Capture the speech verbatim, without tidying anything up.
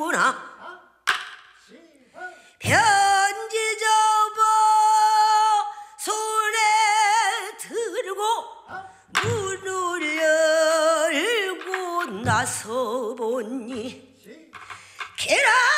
하오나 편지 접어 손에 들고 문을 열고 나서 보니 계란